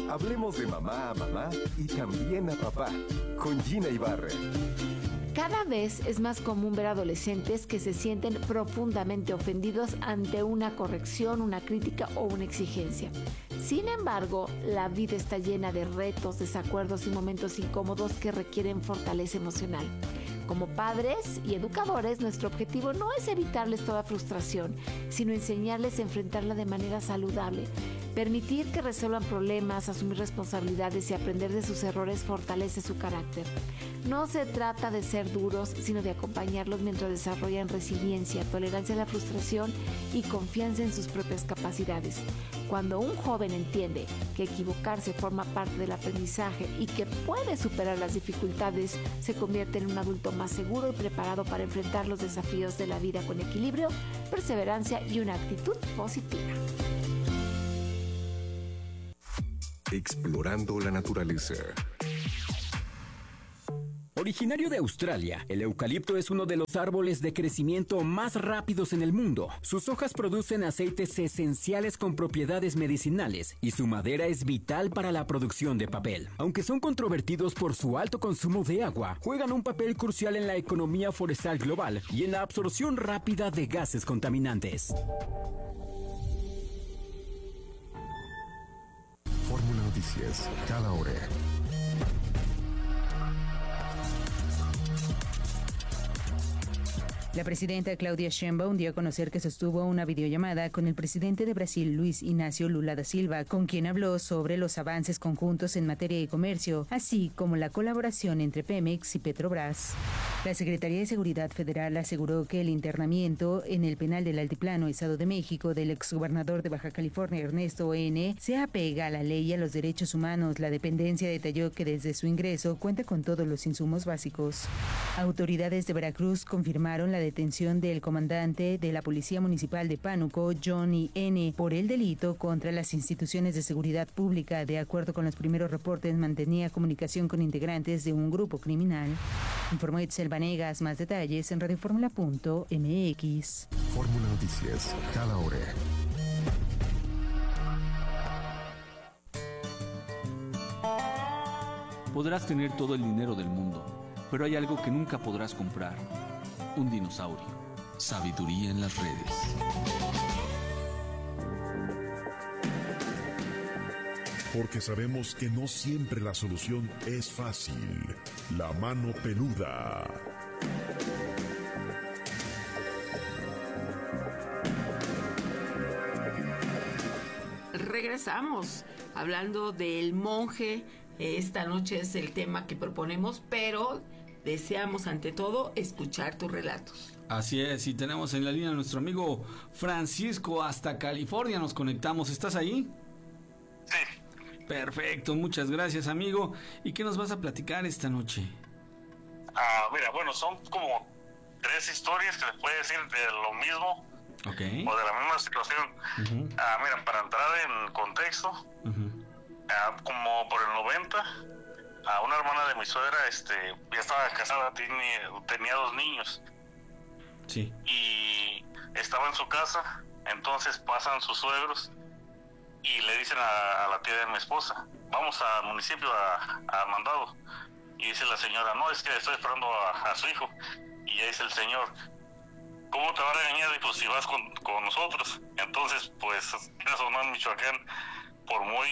Hablemos de mamá a mamá y también a papá, con Gina Ibarra. Cada vez es más común ver adolescentes que se sienten profundamente ofendidos ante una corrección, una crítica o una exigencia. Sin embargo, la vida está llena de retos, desacuerdos y momentos incómodos que requieren fortaleza emocional. Como padres y educadores, nuestro objetivo no es evitarles toda frustración, sino enseñarles a enfrentarla de manera saludable. Permitir que resuelvan problemas, asumir responsabilidades y aprender de sus errores fortalece su carácter. No se trata de ser duros, sino de acompañarlos mientras desarrollan resiliencia, tolerancia a la frustración y confianza en sus propias capacidades. Cuando un joven entiende que equivocarse forma parte del aprendizaje y que puede superar las dificultades, se convierte en un adulto más seguro y preparado para enfrentar los desafíos de la vida con equilibrio, perseverancia y una actitud positiva. Explorando la naturaleza. Originario de Australia, el eucalipto es uno de los árboles de crecimiento más rápidos en el mundo. Sus hojas producen aceites esenciales con propiedades medicinales y su madera es vital para la producción de papel. Aunque son controvertidos por su alto consumo de agua, juegan un papel crucial en la economía forestal global y en la absorción rápida de gases contaminantes. Fórmula Noticias, cada hora. La presidenta Claudia Sheinbaum dio a conocer que sostuvo una videollamada con el presidente de Brasil, Luis Inácio Lula da Silva, con quien habló sobre los avances conjuntos en materia de comercio, así como la colaboración entre Pemex y Petrobras. La Secretaría de Seguridad Federal aseguró que el internamiento en el penal del Altiplano, Estado de México, del exgobernador de Baja California, Ernesto N., se apega a la ley y a los derechos humanos. La dependencia detalló que desde su ingreso cuenta con todos los insumos básicos. Autoridades de Veracruz confirmaron la detención del comandante de la Policía Municipal de Pánuco, Johnny N., por el delito contra las instituciones de seguridad pública. De acuerdo con los primeros reportes, mantenía comunicación con integrantes de un grupo criminal. Informó Itzel Vanegas. Más detalles en radioformula.mx. Fórmula Noticias, cada hora. Podrás tener todo el dinero del mundo, pero hay algo que nunca podrás comprar: un dinosaurio. Sabiduría en las redes. Porque sabemos que no siempre la solución es fácil. La mano peluda. Regresamos hablando del monje. Esta noche es el tema que proponemos, pero deseamos ante todo escuchar tus relatos. Así es, y tenemos en la línea a nuestro amigo Francisco hasta California. Nos conectamos. ¿Estás ahí? Sí. Perfecto, muchas gracias, amigo. ¿Y qué nos vas a platicar esta noche? Mira, bueno, son como 3 historias que se puede decir de lo mismo. Okay. O de la misma situación. Uh-huh. Mira, para entrar en contexto, Uh-huh. Como por el 90, una hermana de mi suegra ya estaba casada, tenía 2 niños. Sí. Y estaba en su casa, entonces pasan sus suegros y le dicen a la tía de mi esposa: vamos al municipio a mandado. Y dice la señora: no, es que estoy esperando a su hijo. Y ya dice el señor: ¿cómo te va a regañar? Y pues si vas con nosotros. Entonces, pues, eso no en Michoacán, por muy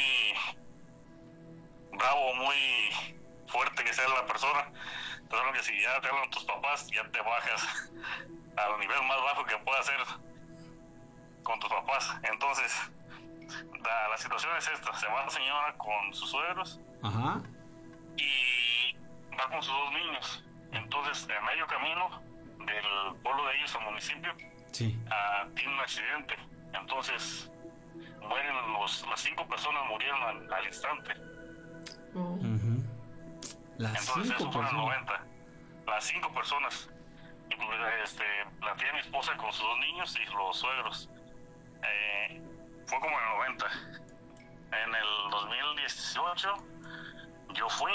bravo, muy fuerte que sea la persona, pero que si ya te hablan tus papás, ya te bajas al nivel más bajo que pueda ser con tus papás. Entonces, la situación es esta: se va la señora con sus suegros. Ajá. Y va con sus 2 niños. Entonces, en medio camino del pueblo de ellos al municipio, sí, tiene un accidente. Entonces mueren las 5 personas, murieron al instante. Uh-huh. Entonces eso fue en el 90. Las 5 personas. Y pues, la tía de mi esposa con sus 2 niños y los suegros. Fue como en el 90. En el 2018 yo fui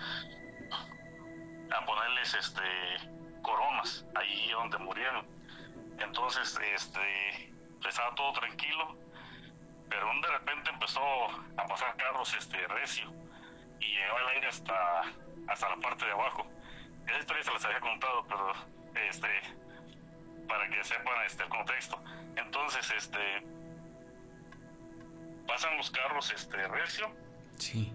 a ponerles coronas ahí donde murieron. Entonces estaba todo tranquilo pero de repente empezó a pasar carros recio y llegó el aire hasta la parte de abajo. Esa historia se las había contado, pero para que sepan el contexto. Entonces pasan los carros recio. Sí.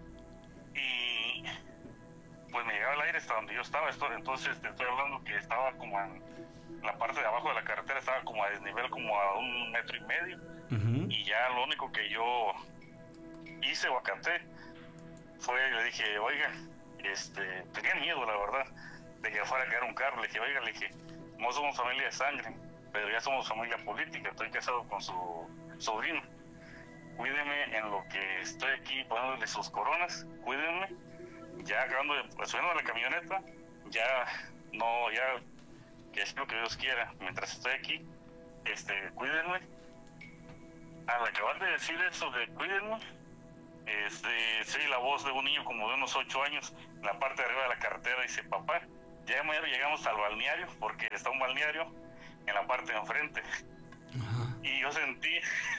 Y pues me llegaba el aire hasta donde yo estaba. Entonces te estoy hablando que estaba como en la parte de abajo de la carretera, estaba como a desnivel, como a 1,5 metros. Uh-huh. Y ya lo único que yo hice o acaté fue, le dije, oiga, tenía miedo, la verdad, de que fuera a caer un carro. Le dije, oiga, no somos familia de sangre, pero ya somos familia política. Estoy casado con su sobrino. Cuídenme en lo que estoy aquí poniéndole sus coronas, cuídenme. Ya acabando de subiendo a la camioneta, ya que espero que Dios quiera, mientras estoy aquí, cuídenme. Al acabar de decir eso de cuídenme, soy la voz de un niño como de unos 8 años en la parte de arriba de la carretera. Dice, papá, ya llegamos al balneario, porque está un balneario en la parte de enfrente. Uh-huh. Y yo sentí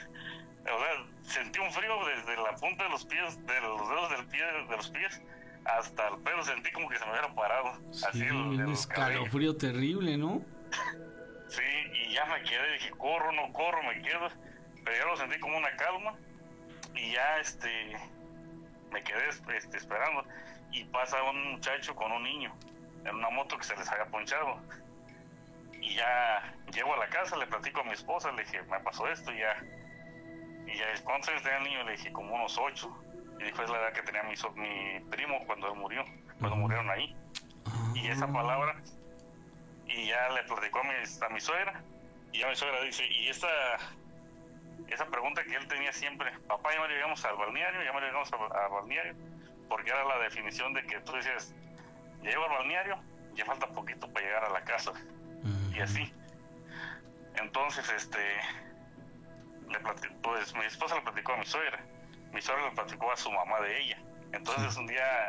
un frío desde la punta de los pies, de los dedos de los pies hasta el pelo. Sentí como que se me hubiera parado. Sí, así un escalofrío terrible, ¿no? Sí, y ya me quedé, dije, corro, no corro, me quedo. Pero ya lo sentí como una calma. Y ya me quedé esperando. Y pasa un muchacho con un niño en una moto que se les había ponchado. Y ya llego a la casa, le platico a mi esposa, le dije, me pasó esto. Y ya ¿cuántos años tenía el niño? Le dije, como unos 8. Y dijo, es la edad que tenía mi primo cuando él murió, cuando murieron ahí. Y esa palabra, y ya le platicó a mi suegra. Y ya mi suegra dice, y esa pregunta que él tenía siempre, papá, ya me llegamos al balneario, porque era la definición de que tú decías, ya llego al balneario, ya falta poquito para llegar a la casa. Y así. Entonces, pues mi esposa le platicó a mi suegra le platicó a su mamá de ella. Entonces un día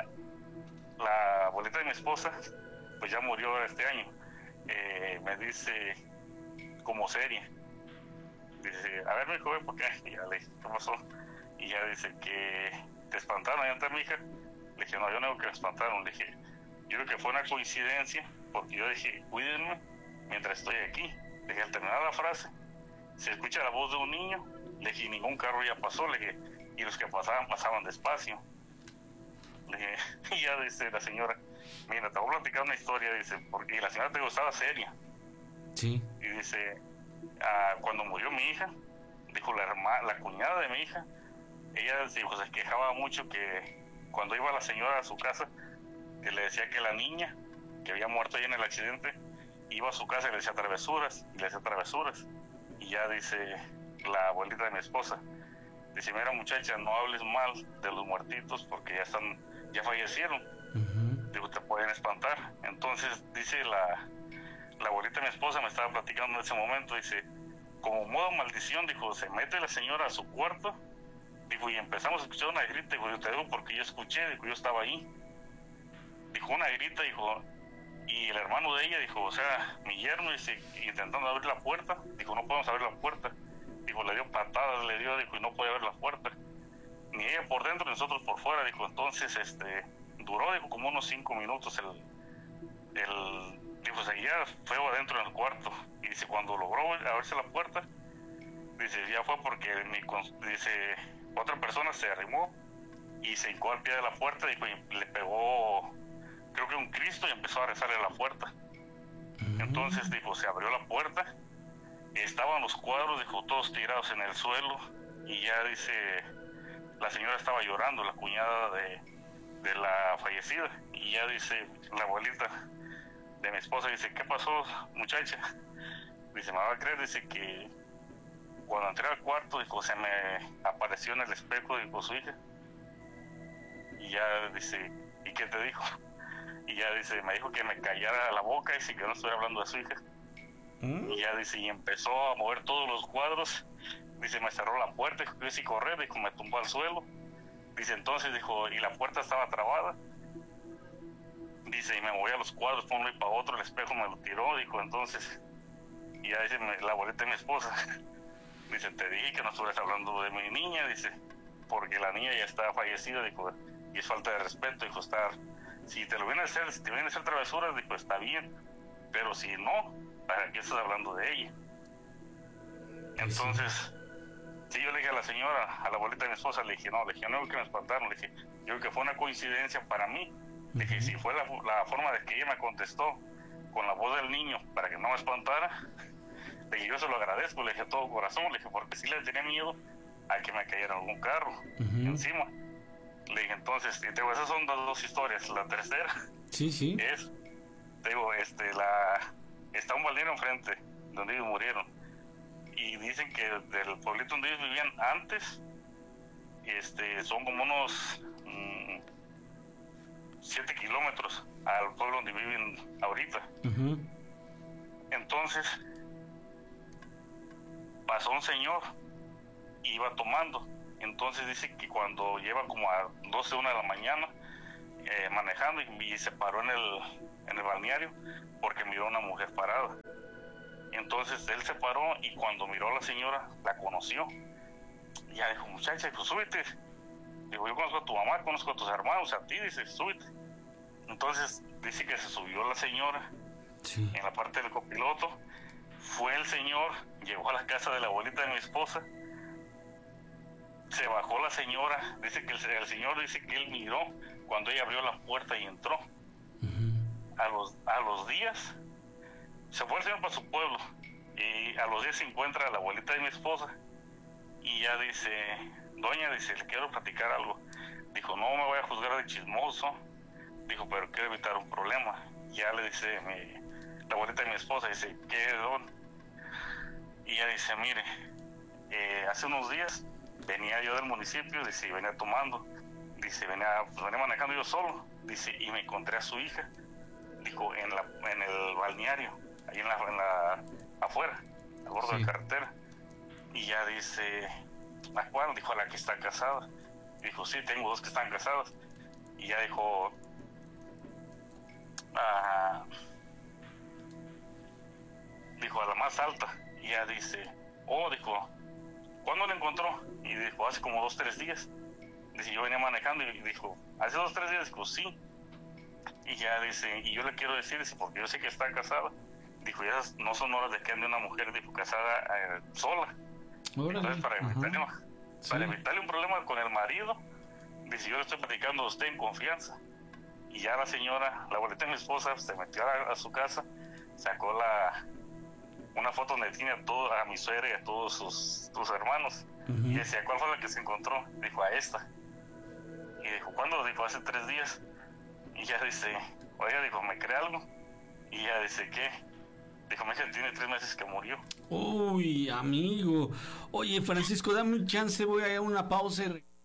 la abuelita de mi esposa, pues ya murió este año, me dice como seria, dice, a ver, mijo, ven por acá. Y ya le dije, ¿qué pasó? Y ya dice que te espantaron allá ante mi hija. Le dije, no, yo no digo que me espantaron. Le dije, yo creo que fue una coincidencia, porque yo dije, cuídenme mientras estoy aquí. Le dije, al terminar la frase, se escucha la voz de un niño. Le dije, ningún carro ya pasó. Le dije, y los que pasaban despacio. Le dije, y ya dice la señora, mira, te voy a platicar una historia, dice, porque la señora te gustaba seria. Sí. Y dice, cuando murió mi hija, dijo la cuñada de mi hija, ella dijo, se quejaba mucho que cuando iba la señora a su casa, que le decía que la niña que había muerto ahí en el accidente iba a su casa y le decía travesuras, y ya dice la abuelita de mi esposa, dice, mira muchacha, no hables mal de los muertitos porque ya fallecieron. Uh-huh. Digo, te pueden espantar. Entonces dice la abuelita de mi esposa, me estaba platicando en ese momento, dice, como modo maldición, dijo, se mete la señora a su cuarto, dijo, y empezamos a escuchar una grita. Dijo, yo te digo porque yo escuché, dijo, yo estaba ahí. Dijo, una grita, dijo, y el hermano de ella, dijo, o sea, mi yerno, dice, intentando abrir la puerta, dijo, no podemos abrir la puerta. Dijo, le dio patadas, dijo, y no podía abrir la puerta. Ni ella por dentro, ni nosotros por fuera, dijo. Entonces, duró, dijo, como unos 5 minutos dijo, seguía feo adentro en el cuarto. Y dice, cuando logró abrirse la puerta, dice, ya fue porque dice, otra persona se arrimó y se hincó al pie de la puerta, dijo, y le pegó, creo que un Cristo, y empezó a rezarle a la puerta. Entonces, dijo, se abrió la puerta, estaban los cuadros, dijo, todos tirados en el suelo, y ya dice, la señora estaba llorando, la cuñada de la fallecida, y ya dice, la abuelita de mi esposa, dice, ¿qué pasó, muchacha? Dice, me va a creer, dice que cuando entré al cuarto, dijo, se me apareció en el espejo, dijo, su hija. Y ya dice, ¿y qué te dijo? Y ya dice, me dijo que me callara la boca y que no estuviera hablando de su hija. Y ya dice, y empezó a mover todos los cuadros. Dice, me cerró la puerta, dijo, yo sí correr, dijo, me tumbó al suelo. Dice, entonces, dijo, y la puerta estaba trabada. Dice, y me movía los cuadros por un lado y para otro, el espejo me lo tiró, dijo, entonces, y ya dice la abuelita de mi esposa, Dice, te dije que no estuvieras hablando de mi niña, dice, porque la niña ya está fallecida, dijo, y es falta de respeto, dijo, si te vienen a hacer travesuras, dijo, está bien, pero si no, ¿para qué estás hablando de ella? Entonces, sí, yo le dije a la señora, a la abuelita de mi esposa, le dije, no que me espantaron, le dije, yo creo que fue una coincidencia para mí, le dije, si fue la forma de que ella me contestó con la voz del niño para que no me espantara, le dije, yo se lo agradezco, le dije a todo corazón, le dije, porque sí le tenía miedo a que me cayera algún carro encima. Le dije, entonces, te digo, esas son dos historias. La tercera es, te digo, está un baldío enfrente donde ellos murieron, y dicen que del pueblito donde ellos vivían antes, son como unos 7 kilómetros al pueblo donde viven ahorita. Entonces pasó un señor, iba tomando, entonces dice que cuando lleva como a 12, 1 de la mañana manejando, y se paró en el balneario porque miró a una mujer parada. Entonces él se paró, y cuando miró a la señora, la conoció, y ya dijo, muchacha, pues súbete. Dijo, yo conozco a tu mamá, conozco a tus hermanos, a ti, dice, súbete. Entonces dice que se subió la señora en la parte del copiloto, fue el señor, llegó a la casa de la abuelita de mi esposa, se bajó la señora, dice que el señor dice que él miró cuando ella abrió la puerta y entró. A los días se fue el señor para su pueblo, y a los días se encuentra la abuelita de mi esposa, y ya dice, doña, dice, le quiero platicar algo. Dijo, no me voy a juzgar de chismoso, dijo, pero quiero evitar un problema. Ya le dice la abuelita de mi esposa, dice, ¿qué, don? Y ella dice, mire, hace unos días venía yo del municipio, dice, y venía tomando, dice, venía manejando yo solo, dice, y me encontré a su hija, dijo, en el balneario, ahí en la afuera, a bordo de la carretera. Y ya dice, ¿a cuál? Dijo, a la que está casada. Dijo, sí, tengo 2 que están casadas. Y ya dijo, dijo, a la más alta. Y ya dice, dijo, ¿cuándo la encontró? Y dijo, hace como 2, 3 días. Dice, yo venía manejando, y dijo, hace 2, 3 días. Dijo, sí. Y ya dice, y yo le quiero decir, dice, porque yo sé que está casada. Dijo, ya no son horas de que ande una mujer, dijo, casada sola. Entonces, para evitarle un problema con el marido, dice, yo le estoy platicando a usted en confianza. Y ya la señora, la abuelita de mi esposa, se metió a su casa, sacó una foto donde tiene a mi suegra y a todos sus hermanos. Y decía, ¿cuál fue la que se encontró? Dijo, a esta. Y dijo, ¿cuándo? Dijo, hace 3 días. Y ya dice, oiga, dijo, ¿me cree algo? Y ya dice, ¿qué? Dijo, mi hija tiene 3 meses que murió. Uy, amigo. Oye, Francisco, dame un chance, voy a ir a una pausa.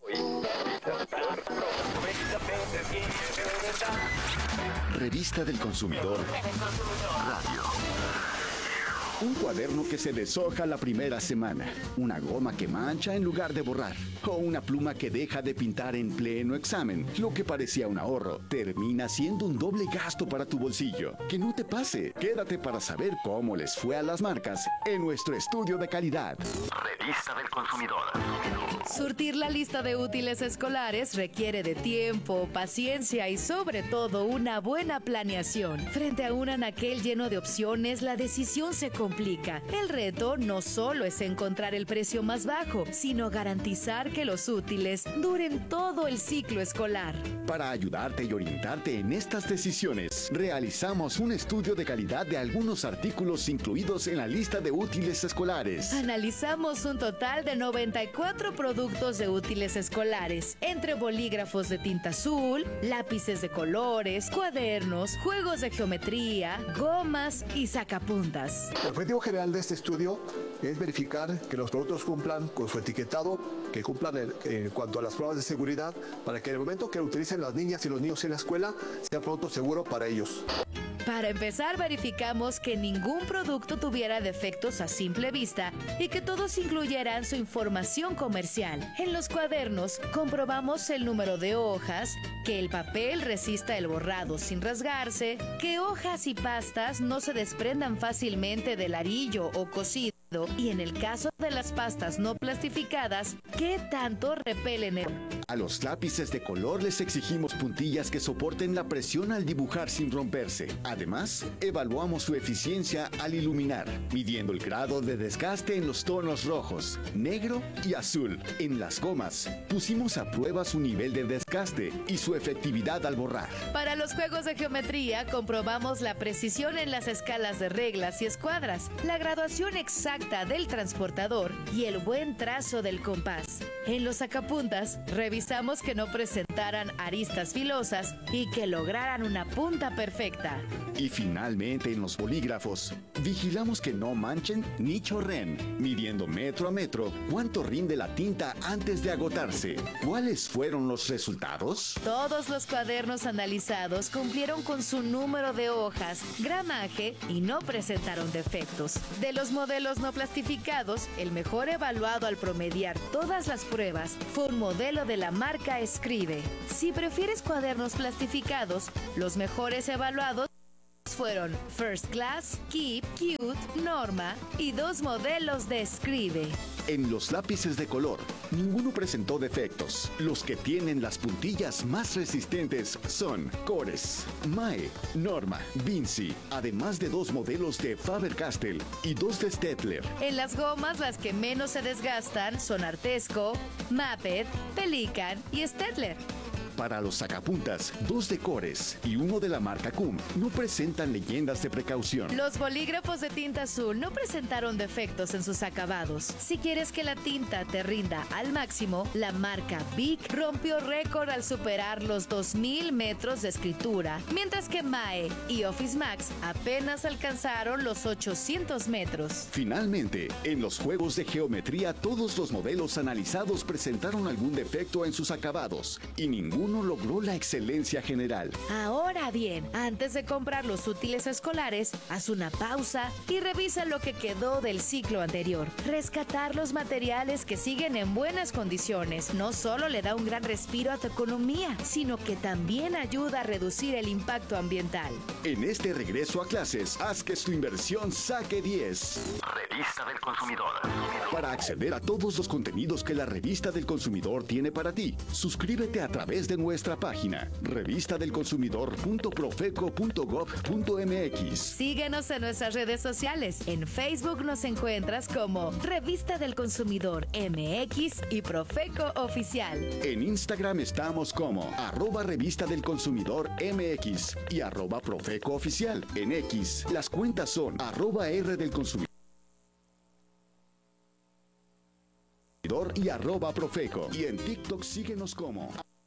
Revista del Consumidor Radio. Un cuaderno que se deshoja la primera semana, una goma que mancha en lugar de borrar, o una pluma que deja de pintar en pleno examen. Lo que parecía un ahorro termina siendo un doble gasto para tu bolsillo. Que no te pase. Quédate para saber cómo les fue a las marcas en nuestro estudio de calidad. Revista del Consumidor. Surtir la lista de útiles escolares requiere de tiempo, paciencia y sobre todo una buena planeación. Frente a un anaquel lleno de opciones, la decisión se complica. El reto no solo es encontrar el precio más bajo, sino garantizar que los útiles duren todo el ciclo escolar. Para ayudarte y orientarte en estas decisiones, realizamos un estudio de calidad de algunos artículos incluidos en la lista de útiles escolares. Analizamos un total de 94 productos de útiles escolares, entre bolígrafos de tinta azul, lápices de colores, cuadernos, juegos de geometría, gomas y sacapuntas. El objetivo general de este estudio es verificar que los productos cumplan con su etiquetado, que cumplan en cuanto a las pruebas de seguridad, para que en el momento que lo utilicen las niñas y los niños en la escuela, sea producto seguro para ellos. Para empezar, verificamos que ningún producto tuviera defectos a simple vista y que todos incluyeran su información comercial. En los cuadernos, comprobamos el número de hojas, que el papel resista el borrado sin rasgarse, que hojas y pastas no se desprendan fácilmente del arillo o cosido, y en el caso de las pastas no plastificadas, ¿qué tanto repelen el... A los lápices de color les exigimos puntillas que soporten la presión al dibujar sin romperse. Además, evaluamos su eficiencia al iluminar, midiendo el grado de desgaste en los tonos rojos, negro y azul. En las gomas, pusimos a prueba su nivel de desgaste y su efectividad al borrar. Para los juegos de geometría, comprobamos la precisión en las escalas de reglas y escuadras, la graduación exacta del transportador y el buen trazo del compás. En los sacapuntas, revisamos que no presentaran aristas filosas y que lograran una punta perfecta. Y finalmente en los bolígrafos, vigilamos que no manchen ni chorren, midiendo metro a metro cuánto rinde la tinta antes de agotarse. ¿Cuáles fueron los resultados? Todos los cuadernos analizados cumplieron con su número de hojas, gramaje y no presentaron defectos. De los modelos no plastificados, el mejor evaluado al promediar todas las pruebas fue un modelo de la marca Escribe. Si prefieres cuadernos plastificados, los mejores evaluados fueron First Class, Keep, Cute, Norma y 2 modelos de Escribe. En los lápices de color, ninguno presentó defectos. Los que tienen las puntillas más resistentes son Cores, Mae, Norma, Vinci, además de 2 modelos de Faber-Castell y 2 de Staedtler. En las gomas, las que menos se desgastan son Artesco, Maped, Pelican y Staedtler. Para los sacapuntas, 2 de Cores y 1 de la marca Cum no presentan leyendas de precaución. Los bolígrafos de tinta azul no presentaron defectos en sus acabados. Si quieres que la tinta te rinda al máximo, la marca Bic rompió récord al superar los 2000 metros de escritura, mientras que Mae y Office Max apenas alcanzaron los 800 metros. Finalmente, en los juegos de geometría, todos los modelos analizados presentaron algún defecto en sus acabados y ninguno logró la excelencia general. Ahora bien, antes de comprar los útiles escolares, haz una pausa y revisa lo que quedó del ciclo anterior. Rescatar los materiales que siguen en buenas condiciones no solo le da un gran respiro a tu economía, sino que también ayuda a reducir el impacto ambiental. En este regreso a clases, haz que tu inversión saque 10. Revista del Consumidor. Para acceder a todos los contenidos que la Revista del Consumidor tiene para ti, suscríbete a través de nuestra página revistadelconsumidor.profeco.gov.mx. Síguenos en nuestras redes sociales. En Facebook nos encuentras como Revista del Consumidor MX y Profeco Oficial. En Instagram estamos como @Revista del Consumidor MX y @Profeco Oficial. En X, las cuentas son @R del Consumidor y @Profeco. Y en TikTok síguenos como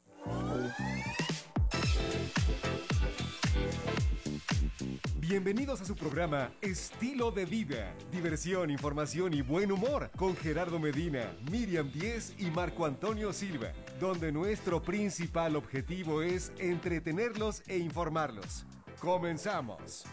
Bienvenidos a su programa Estilo de Vida, diversión, información y buen humor con Gerardo Medina, Miriam Díez y Marco Antonio Silva, donde nuestro principal objetivo es entretenerlos e informarlos. ¡Comenzamos!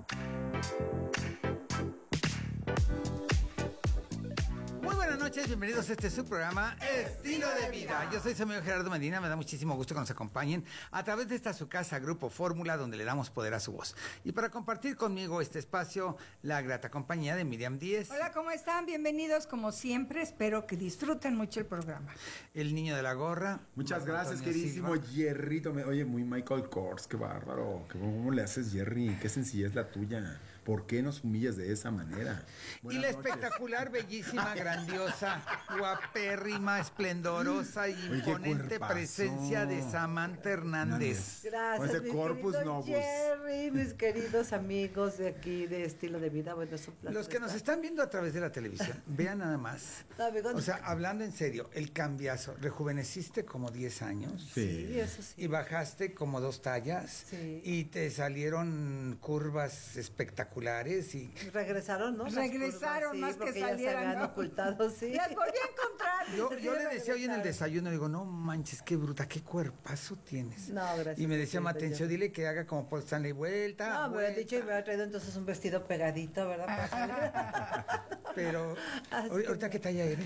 Muy buenas noches, bienvenidos a este su programa Estilo de Vida. Yo soy su amigo Gerardo Medina, me da muchísimo gusto que nos acompañen a través de esta su casa, Grupo Fórmula, donde le damos poder a su voz. Y para compartir conmigo este espacio, la grata compañía de Miriam Díez. Hola, ¿cómo están? Bienvenidos como siempre, espero que disfruten mucho el programa. El niño de la gorra. Muchas gracias, queridísimo Jerrito. Oye, muy Michael Kors, qué bárbaro. ¿Cómo le haces, Jerry? Qué sencilla es la tuya. ¿Por qué nos humillas de esa manera? Buenas noches. Espectacular, bellísima, grandiosa, guapérrima, esplendorosa y imponente presencia de Samantha Hernández. Gracias, ese corpus novus. Jerry, mis queridos amigos de aquí de Estilo de Vida. Bueno, es un placer. Los que nos están viendo a través de la televisión, vean nada más. O sea, hablando en serio, el cambiazo. Rejuveneciste como 10 años. Sí, eso sí. Y bajaste como 2 tallas. Sí. Y te salieron curvas espectaculares. Y regresaron, ¿no? Regresaron más que salieran, ya se habían ocultado, sí. Las volví a encontrar. Yo le decía hoy en el desayuno, digo, no manches, qué bruta, qué cuerpazo tienes. No, gracias. Y me decía Matencio, dile que haga como por Stanley vuelta. No, me había dicho y me había traído entonces un vestido pegadito, ¿verdad? Pero, ¿ahorita qué talla eres?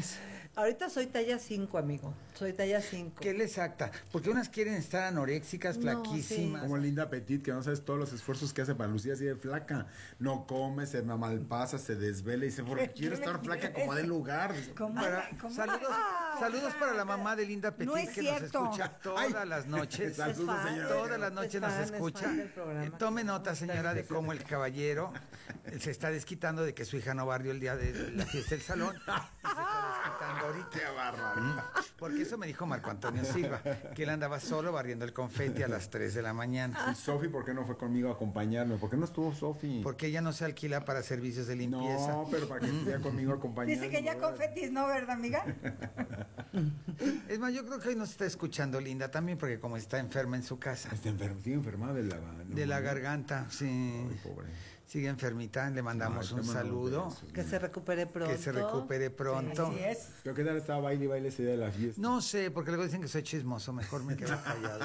Ahorita soy talla 5, amigo. Soy talla 5. ¿Qué le exacta? Porque unas quieren estar anoréxicas, flaquísimas. Como Linda Petit, que no sabes todos los esfuerzos que hace para lucir así de flaca. No come, se malpasa, se desvela y dice, porque quiero estar flaca como de lugar. Saludos para la mamá de Linda Petit, No es que cierto. nos escucha todas las noches. Saludos, señora. Todas las noches nos escucha. Tome nota, señora, de cómo el caballero se está desquitando de que su hija no barrió el día de la fiesta del salón. Y se está desquitando ahorita. Qué bárbaro. Porque eso me dijo Marco Antonio Silva, que él andaba solo barriendo el confeti a las 3 de la mañana. ¿Y Sofi por qué no fue conmigo a acompañarme? ¿Por qué no estuvo Sofi? Porque ella no se alquila para servicios de limpieza. No, pero para que estuviera conmigo acompañando. Dice que ya confetis, ¿no, verdad, amiga? Es más, yo creo que hoy nos está escuchando Linda también, porque como está enferma en su casa. Está enferma, sigue enferma de la garganta, sí. Ay, pobre. Sigue enfermita, le mandamos un saludo. Que se recupere pronto. Que se recupere pronto. Así es. ¿Pero qué tal estaba baile ese día de la fiesta? No sé, porque luego dicen que soy chismoso, mejor me quedo callado.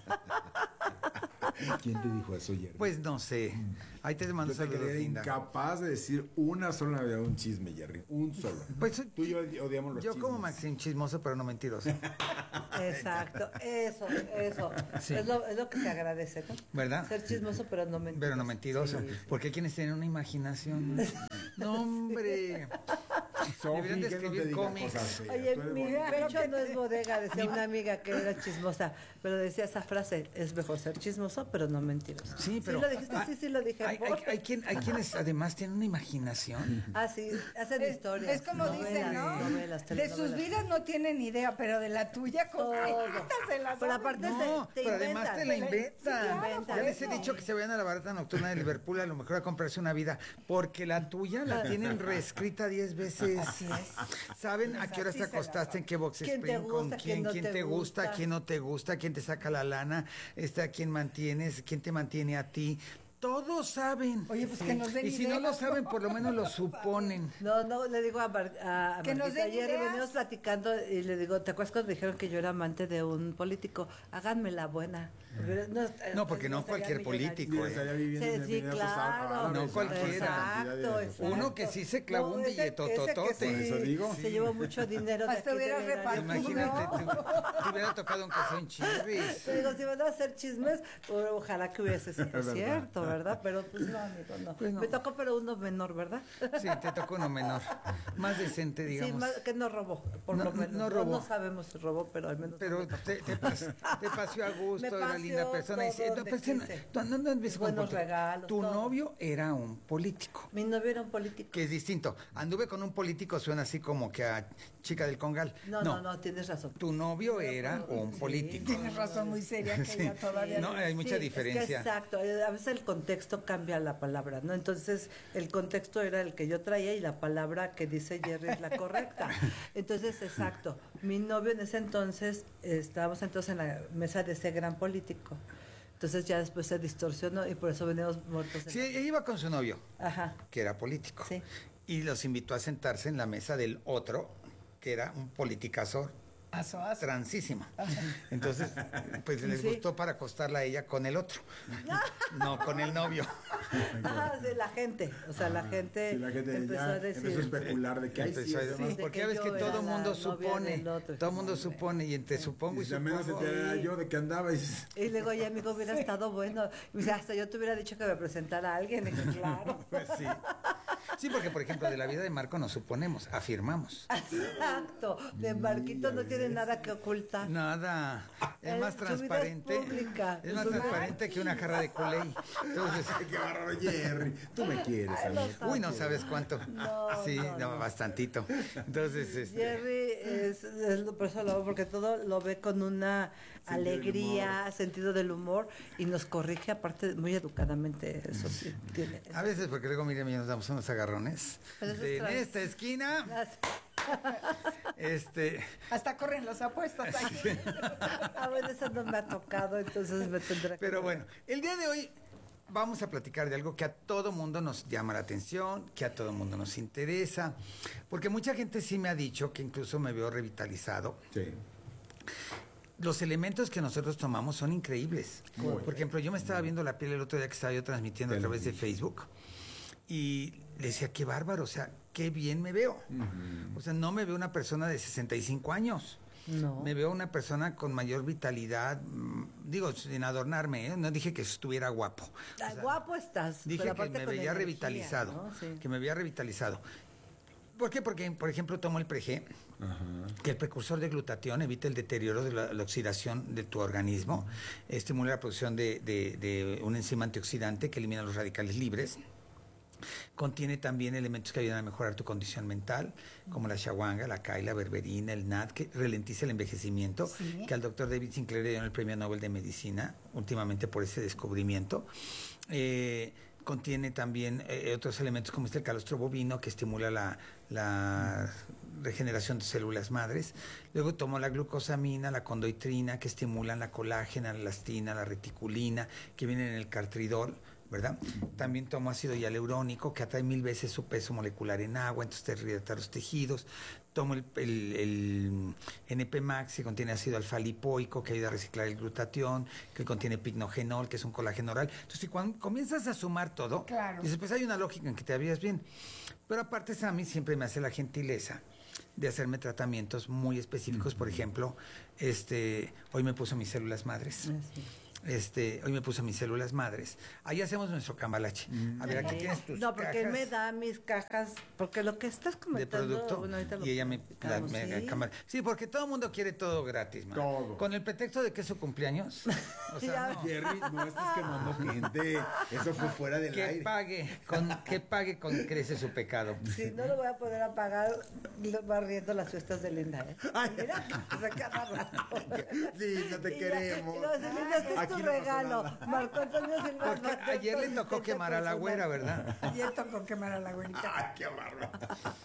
¿Quién te dijo eso, Jerry? Pues no sé. Ahí te mando saludos, Linda. Incapaz de decir una sola Navidad un chisme, Jerry. Un solo. Pues tú y yo odiamos los yo chismes. como Maxim chismoso, pero no mentiroso. Exacto, eso. Sí. Es lo que se agradece, ¿no? ¿Verdad? Ser chismoso, pero no mentiroso. Pero no mentiroso. Sí. Porque hay quienes tienen una imaginación. No, hombre. Deberían de escribir cómics. Oye, mi pecho no es bodega, decía una amiga que era chismosa, pero decía esa frase, es mejor ser chismoso, pero no mentiroso. Sí, pero... ¿Sí lo dijiste? Sí, lo dije. Hay quienes además tienen una imaginación. Ah, sí, hacen historias. Es como dicen, ¿no? De sus vidas no tienen idea, pero de la tuya, se las Pero aparte pero además te la inventan. Sí, Ya les he dicho que se vayan a la barata nocturna de Liverpool, a lo mejor a comprarse una vida, porque la tuya la tienen reescrita 10 veces. Así es. Saben a qué hora te acostaste, en qué box ¿Quién te spring, con gusta, quién te gusta, quién no te gusta, quién te saca la lana, a quién mantienes, quién te mantiene a ti. Todos saben. Oye, pues que nos den Y si no lo saben, por lo menos lo suponen. No, le digo a que nos den ayer ideas. venimos platicando y le digo, ¿te acuerdas cuando me dijeron que yo era amante de un político? Háganme la buena. No, porque no cualquier político. Sí, claro. No cualquiera. Exacto. Uno que sí se clavó un billetototote. Por eso digo. Se llevó mucho dinero de aquí Hasta hubiera de repartido. Imagínate, te hubiera tocado un café en Chirris. Te digo, si van a hacer chismes, ojalá que hubiese sido cierto, ¿verdad? Pero pues no, amigo, no. Pues no. Me tocó, pero uno menor, ¿verdad? Sí, te tocó uno menor. Más decente, digamos. Sí, que no robó, por lo menos. No robó. No sabemos si robó, pero al menos. Pero te paseó a gusto, era linda persona. No ves buenos regalos. Tu novio era un político. Mi novio era un político. Que es distinto. Anduve con un político, suena así como que a chica del Congal. No, tienes razón. Tu novio era un político. Tienes razón, muy seria, que ya todavía no. Hay mucha diferencia. Es que exacto, a veces el contexto cambia la palabra, ¿no? Entonces, el contexto era el que yo traía y la palabra que dice Jerry es la correcta. Entonces, exacto. Mi novio en ese entonces, estábamos entonces en la mesa de ese gran político. Entonces ya después se distorsionó y por eso venimos muertos. Sí, ella iba con su novio, ajá, que era político. Sí. Y los invitó a sentarse en la mesa del otro, que era un politicazo transísimo. Entonces, pues les gustó para acostarla a ella con el otro, no con el novio. Sí, la gente, o sea, la gente empezó a decir, empezó a especular de que hay porque ya ves que todo el mundo supone, y entre supongo y supongo. menos se te yo de que andaba y luego, oye, amigo, hubiera estado bueno. Y dice, hasta yo te hubiera dicho que me presentara a alguien. Y dije, claro. Pues sí. Sí, porque, por ejemplo, de la vida de Marco nos suponemos, afirmamos. Exacto. De Marquito no tiene nada que ocultar. Nada. Es más transparente. Es más transparente que una jarra de Kool-Aid. Entonces, qué bárbaro, Jerry. Tú me quieres, amigo. Uy, no sabes cuánto. Sí, bastantito. Entonces, Jerry es por eso lo hago, porque todo lo ve con una alegría, sentido del humor, y nos corrige aparte muy educadamente. Eso sí tiene. A veces, porque luego, mire, nos damos unos agarrones. En esta esquina. Hasta corren los apuestas aquí. Bueno, eso no me ha tocado, entonces me tendrá que... Pero bueno, el día de hoy vamos a platicar de algo que a todo mundo nos llama la atención, que a todo mundo nos interesa, porque mucha gente sí me ha dicho, que incluso me veo revitalizado. Sí. Los elementos que nosotros tomamos son increíbles. Por ejemplo, yo me estaba viendo la piel el otro día que estaba yo transmitiendo a través de Facebook. Y le decía, qué bárbaro, o sea, qué bien me veo. O sea, no me veo una persona de 65 años. No. Me veo una persona con mayor vitalidad, digo, sin adornarme, ¿eh? No dije que estuviera guapo. O sea, guapo estás. Dije que me veía revitalizado, ¿no? Sí. Que me veía revitalizado. ¿Por qué? Porque, por ejemplo, tomo el Pre-G, que el precursor de glutatión evita el deterioro de la oxidación de tu organismo, estimula la producción de un enzima antioxidante que elimina los radicales libres. Contiene también elementos que ayudan a mejorar tu condición mental, como la shawanga, la kai, la berberina, el NAD, que ralentiza el envejecimiento, que al doctor David Sinclair le dieron el premio Nobel de Medicina últimamente por ese descubrimiento. Contiene también otros elementos como el calostro bovino, que estimula la regeneración de células madres. Luego tomo la glucosamina, la condoitrina, que estimulan la colágena, la elastina, la reticulina, que vienen en el cartridol, ¿verdad? También tomo ácido hialurónico, que atrae 1000 veces su peso molecular en agua, entonces te rehidrata los tejidos. Tomo el NP Max, que contiene ácido alfa-lipoico, que ayuda a reciclar el glutatión, que contiene pignogenol, que es un colágeno oral. Entonces, cuando comienzas a sumar todo, dices, pues hay una lógica en que te veas bien. Pero aparte, a mí siempre me hace la gentileza de hacerme tratamientos muy específicos. Por ejemplo, hoy me puso mis células madres. Hoy me puse mis células madres. Ahí hacemos nuestro cambalache. A ver, aquí tienes tus No, porque él me da mis cajas, porque lo que estás comentando... De producto, bueno, y ella me sí, porque todo el mundo quiere todo gratis, man. Todo. Con el pretexto de que es su cumpleaños. O sea, no. Jerry, no estás quemando gente. Eso fue fuera del aire. Que pague con crece su pecado. Sí, no lo voy a poder apagar barriendo las fiestas de Linda, ¿eh? Mira, o sea, cada rato. Sí, no te queremos. Tu regalo, Marco Antonio Silva. Porque ayer le tocó quemar a la güera, ¿verdad? Ayer tocó quemar a la güerita. ¡Ay, qué bárbaro!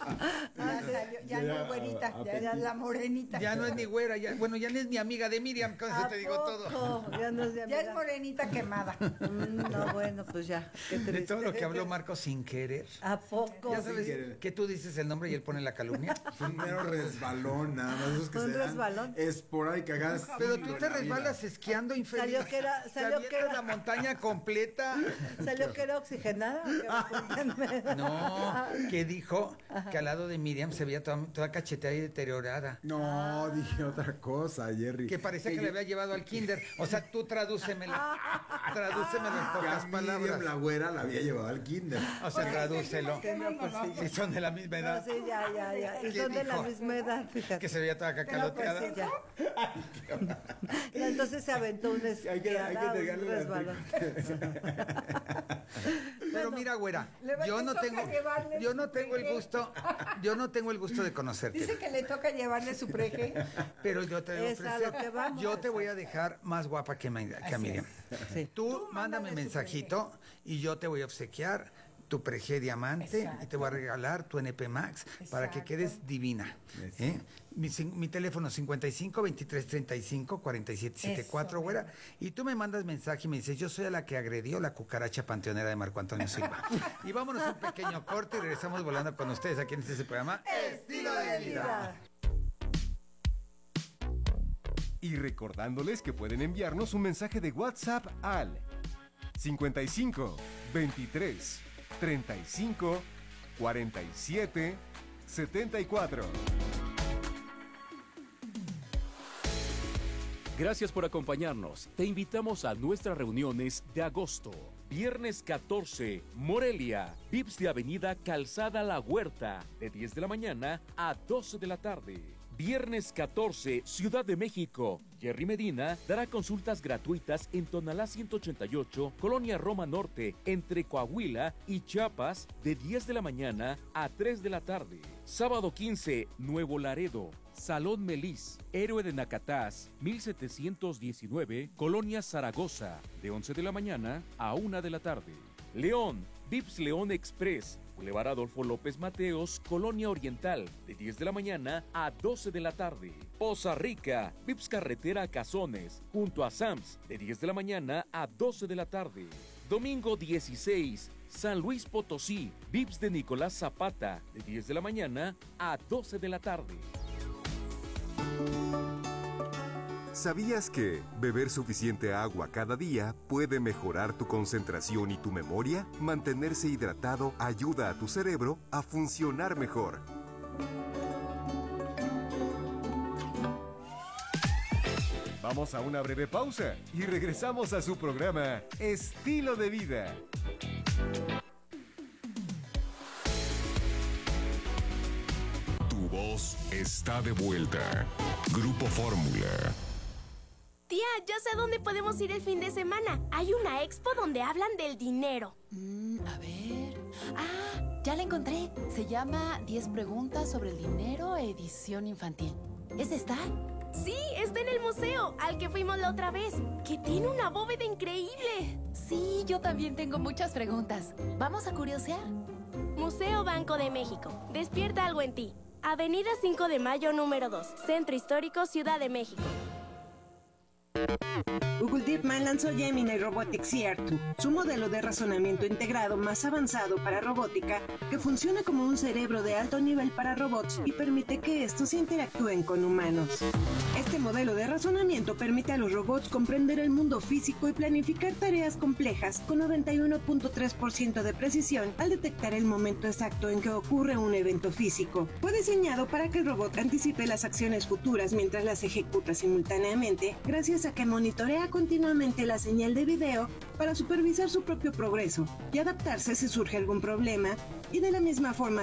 Ya no es güerita, ya es la morenita. Ya no es ni güera, ya no es ni amiga de Miriam, con eso te digo todo. Ya no es de amiga. Ya es morenita quemada. No, bueno, pues ya. De todo lo que habló Marco sin querer. ¿A poco? ¿Ya sabes que tú dices el nombre y él pone la calumnia? Un mero resbalón, nada más. Esos que ¿Un se resbalón? Esporádicas. Pero tú te resbalas esquiando infeliz. Salió que era la montaña completa. ¿Salió que era oxigenada? No, que dijo que al lado de Miriam se veía toda cacheteada y deteriorada. No, dije otra cosa, Jerry. Que parecía que le había llevado al kinder. O sea, tú tradúcemelo en pocas palabras. Miriam, la güera, la había llevado al kinder. O sea, tradúcelo. Sí, son de la misma edad. No, sí, ya. Y son de la misma edad, fíjate. Que se veía toda cacaloteada. Pues, entonces se aventó un resbalón. Pero mira, güera, yo no tengo el gusto de conocerte. Dice que le toca llevarle su Pre-G. Pero yo te voy a ofrecer, te voy a dejar más guapa que a Miriam. Sí. Tú mándame mensajito y yo te voy a obsequiar tu Pre-G diamante y te voy a regalar tu NP Max para que quedes divina. Mi teléfono 55 23 35 47 74, güera. Y tú me mandas mensaje y me dices, yo soy a la que agredió la cucaracha panteonera de Marco Antonio Silva. Y vámonos a un pequeño corte y regresamos volando con ustedes aquí en este programa Estilo de Vida. Y recordándoles que pueden enviarnos un mensaje de WhatsApp al 55 23 35 47 74. Gracias por acompañarnos. Te invitamos a nuestras reuniones de agosto. Viernes 14, Morelia, Vips de Avenida Calzada La Huerta, de 10 de la mañana a 12 de la tarde. Viernes 14, Ciudad de México. Jerry Medina dará consultas gratuitas en Tonalá 188, Colonia Roma Norte, entre Coahuila y Chiapas, de 10 de la mañana a 3 de la tarde. Sábado 15, Nuevo Laredo, Salón Melis, Héroe de Nacatás, 1719, Colonia Zaragoza, de 11 de la mañana a 1 de la tarde. León, Vips León Express, Boulevard Adolfo López Mateos, Colonia Oriental, de 10 de la mañana a 12 de la tarde. Poza Rica, Vips Carretera a Cazones, junto a Sams, de 10 de la mañana a 12 de la tarde. Domingo 16, San Luis Potosí, Vips de Nicolás Zapata, de 10 de la mañana a 12 de la tarde. ¿Sabías que beber suficiente agua cada día puede mejorar tu concentración y tu memoria? Mantenerse hidratado ayuda a tu cerebro a funcionar mejor. Vamos a una breve pausa y regresamos a su programa Estilo de Vida. Tu voz está de vuelta. Grupo Fórmula. Tía, ya sé a dónde podemos ir el fin de semana. Hay una expo donde hablan del dinero. A ver... ¡Ah! Ya la encontré. Se llama 10 preguntas sobre el dinero, edición infantil. ¿Es esta? Sí, está en el museo, al que fuimos la otra vez, que tiene una bóveda increíble. Sí, yo también tengo muchas preguntas. ¿Vamos a curiosear? Museo Banco de México. Despierta algo en ti. Avenida 5 de Mayo, número 2. Centro Histórico, Ciudad de México. Google DeepMind lanzó Gemini Robotics CR2, su modelo de razonamiento integrado más avanzado para robótica, que funciona como un cerebro de alto nivel para robots y permite que estos interactúen con humanos. Este modelo de razonamiento permite a los robots comprender el mundo físico y planificar tareas complejas con 91.3% de precisión al detectar el momento exacto en que ocurre un evento físico. Fue diseñado para que el robot anticipe las acciones futuras mientras las ejecuta simultáneamente, gracias a que monitorea continuamente la señal de video para supervisar su propio progreso y adaptarse si surge algún problema, y de la misma forma